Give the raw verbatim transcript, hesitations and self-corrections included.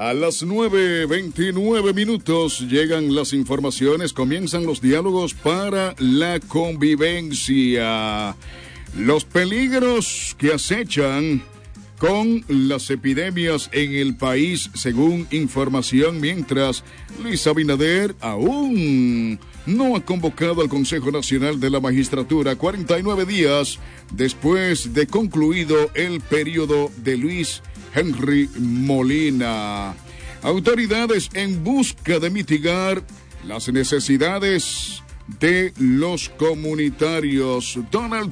A las nueve veintinueve minutos llegan las informaciones, comienzan los diálogos para la convivencia. Los peligros que acechan con las epidemias en el país, según información, mientras Luis Abinader aún no ha convocado al Consejo Nacional de la Magistratura cuarenta y nueve días después de concluido el periodo de Luis Henry Molina. Autoridades en busca de mitigar las necesidades de los comunitarios. Donald